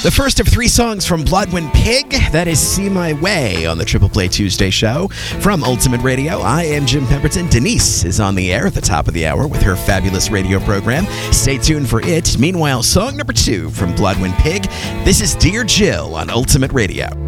The first of 3 songs from Bloodwind Pig, that is See My Way on the Triple Play Tuesday show. From Ultimate Radio, I am Jim Pemberton. Denise is on the air at the top of the hour with her fabulous radio program. Stay tuned for it. Meanwhile, song number 2 from Bloodwind Pig. This is Dear Jill on Ultimate Radio.